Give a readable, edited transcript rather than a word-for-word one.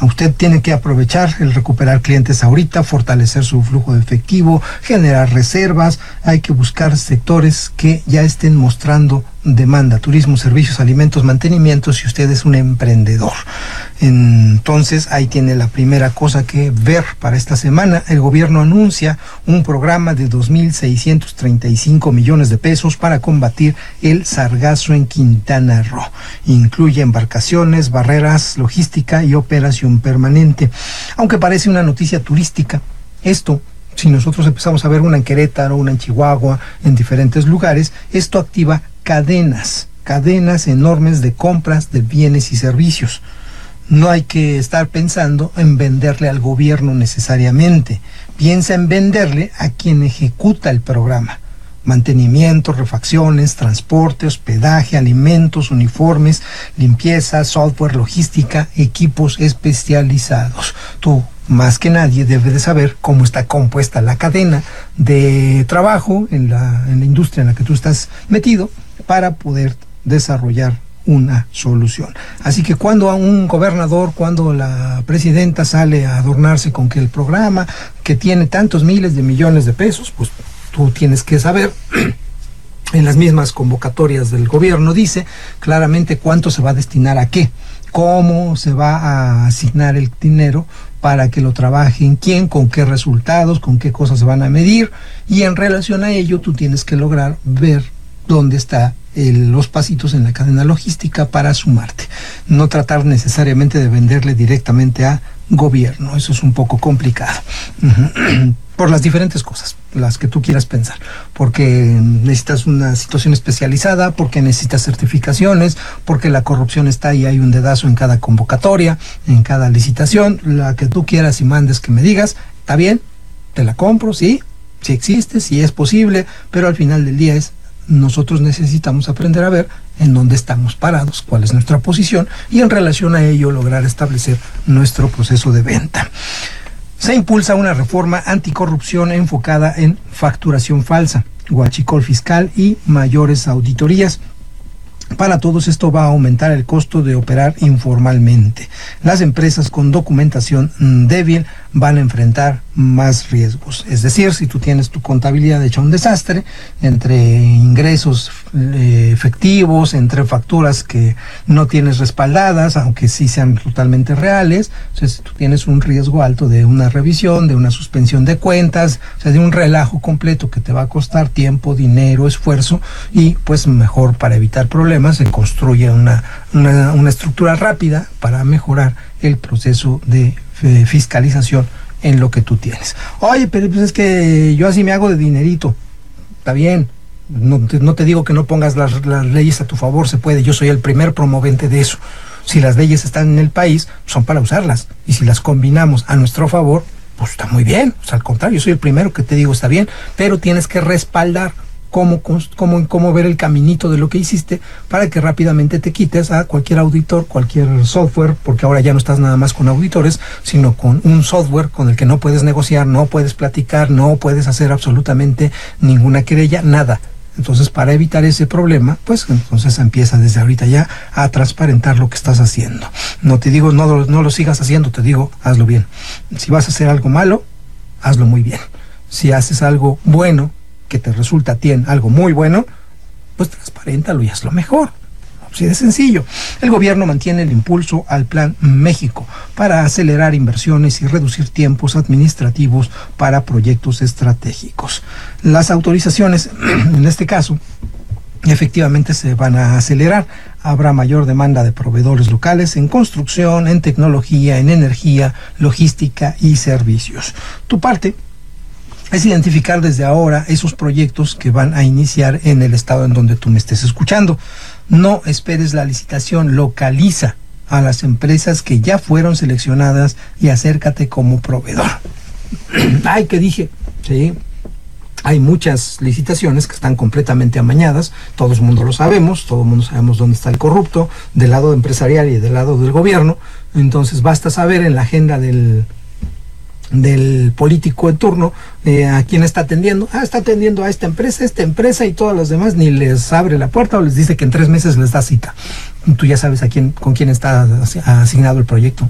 Usted tiene que aprovechar el recuperar clientes ahorita, fortalecer su flujo de efectivo, generar reservas. Hay que buscar sectores que ya estén mostrando demanda: turismo, servicios, alimentos, mantenimiento, si usted es un emprendedor. Entonces ahí tiene la primera cosa que ver para esta semana. El gobierno anuncia un programa de 2.635 millones de pesos para combatir el sargazo en Quintana Roo. Incluye embarcaciones, barreras, logística y operación permanente. Aunque parece una noticia turística, esto, si nosotros empezamos a ver una en Querétaro, una en Chihuahua, en diferentes lugares, esto activa cadenas enormes de compras de bienes y servicios. No hay que estar pensando en venderle al gobierno necesariamente. Piensa en venderle a quien ejecuta el programa: mantenimiento, refacciones, transporte, hospedaje, alimentos, uniformes, limpieza, software, logística, equipos especializados. Tú, más que nadie, debes de saber cómo está compuesta la cadena de trabajo en la industria en la que tú estás metido, para poder desarrollar una solución. Así que cuando a un gobernador, cuando la presidenta sale a adornarse con que el programa que tiene tantos miles de millones de pesos, pues tú tienes que saber, en las mismas convocatorias del gobierno dice claramente cuánto se va a destinar a qué, cómo se va a asignar el dinero para que lo trabajen quién, con qué resultados, con qué cosas se van a medir, y en relación a ello tú tienes que lograr ver dónde está los pasitos en la cadena logística para sumarte. No tratar necesariamente de venderle directamente a gobierno, eso es un poco complicado. Por las diferentes cosas, las que tú quieras pensar, porque necesitas una situación especializada, porque necesitas certificaciones, porque la corrupción está ahí, hay un dedazo en cada convocatoria, en cada licitación, la que tú quieras y mandes que me digas, está bien, te la compro, sí, si existe, si es posible, pero al final del día nosotros necesitamos aprender a ver en dónde estamos parados, cuál es nuestra posición, y en relación a ello lograr establecer nuestro proceso de venta. Se impulsa una reforma anticorrupción enfocada en facturación falsa, huachicol fiscal y mayores auditorías. Para todos esto va a aumentar el costo de operar informalmente. Las empresas con documentación débil van a enfrentar más riesgos. Es decir, si tú tienes tu contabilidad hecha un desastre, entre ingresos efectivos, entre facturas que no tienes respaldadas, aunque sí sean totalmente reales, entonces tú tienes un riesgo alto de una revisión, de una suspensión de cuentas, o sea, de un relajo completo que te va a costar tiempo, dinero, esfuerzo, y pues mejor, para evitar problemas, se construye una estructura rápida para mejorar el proceso de fiscalización en lo que tú tienes. Oye, pero pues es que yo así me hago de dinerito. Está bien, no te digo que no pongas las leyes a tu favor, se puede. Yo soy el primer promovente de eso. Si las leyes están en el país, son para usarlas, y si las combinamos a nuestro favor, pues está muy bien. O sea, al contrario, yo soy el primero que te digo está bien, pero tienes que respaldar cómo ver el caminito de lo que hiciste, para que rápidamente te quites a cualquier auditor, cualquier software, porque ahora ya no estás nada más con auditores, sino con un software con el que no puedes negociar, no puedes platicar, no puedes hacer absolutamente ninguna querella, nada. Entonces, para evitar ese problema, pues entonces empieza desde ahorita ya a transparentar lo que estás haciendo. No te digo no lo sigas haciendo, te digo hazlo bien. Si vas a hacer algo malo, hazlo muy bien. Si haces algo bueno, que te resulta a ti en algo muy bueno, pues transparéntalo y hazlo mejor. Así de sencillo. El gobierno mantiene el impulso al Plan México para acelerar inversiones y reducir tiempos administrativos para proyectos estratégicos. Las autorizaciones, en este caso, efectivamente se van a acelerar. Habrá mayor demanda de proveedores locales en construcción, en tecnología, en energía, logística y servicios. Tu parte es identificar desde ahora esos proyectos que van a iniciar en el estado en donde tú me estés escuchando. No esperes la licitación, localiza a las empresas que ya fueron seleccionadas y acércate como proveedor. Ay, ¿qué dije? Sí, hay muchas licitaciones que están completamente amañadas, todo el mundo lo sabemos, todo el mundo sabemos dónde está el corrupto, del lado empresarial y del lado del gobierno. Entonces basta saber en la agenda del político en turno, a quién está atendiendo. Está atendiendo a esta empresa, y todas las demás ni les abre la puerta o les dice que en 3 meses les da cita. Tú ya sabes con quién está asignado el proyecto.